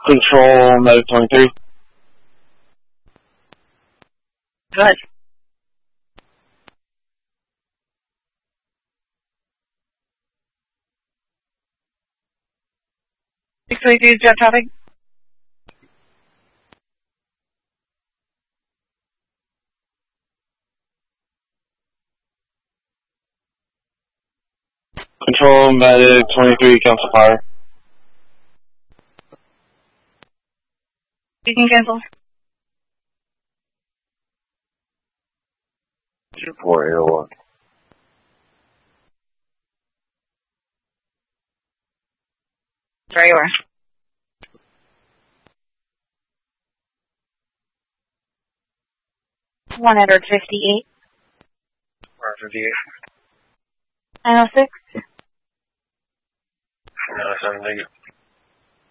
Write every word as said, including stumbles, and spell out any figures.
Control, Medic twenty-three. Go ahead. six twenty-three is jet traffic. Control, Medic twenty-three, cancel fire. You can cancel. two four eight oh one. There you are. one hundred fifty-eight. one hundred fifty-eight. nine oh six. nine oh seven, thank you.